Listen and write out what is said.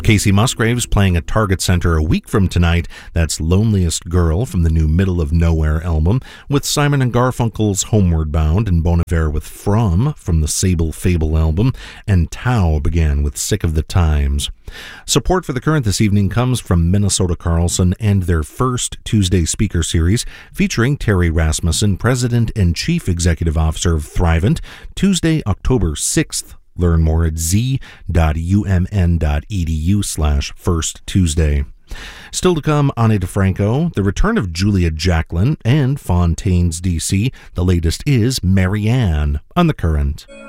Casey Musgraves playing at Target Center a week from tonight. That's Loneliest Girl from the new Middle of Nowhere album, with Simon & Garfunkel's Homeward Bound and Bon Iver with From the Sable Fable album, and Tao began with Sick of the Times. Support for The Current this evening comes from Minnesota Carlson and their first Tuesday speaker series featuring Terry Rasmussen, President and Chief Executive Officer of Thrivent, Tuesday, October 6th. Learn more at z.umn.edu/firsttuesday. Still to come, Ani DeFranco, the return of Julia Jacklin, and Fontaine's DC. The latest is Marianne on The Current.